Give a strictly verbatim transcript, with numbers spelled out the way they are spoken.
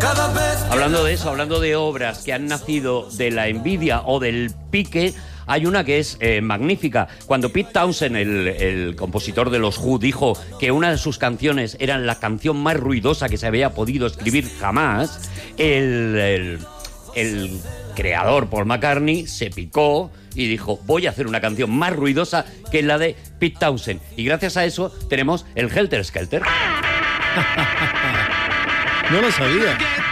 Hablando de eso, hablando de obras que han nacido de la envidia o del pique, hay una que es eh, magnífica. Cuando Pete Townshend, el, el compositor de los Who, dijo que una de sus canciones era la canción más ruidosa que se había podido escribir jamás, el, el, el creador Paul McCartney se picó y dijo, voy a hacer una canción más ruidosa que la de Pete Townshend. Y gracias a eso tenemos el Helter Skelter. No lo sabía.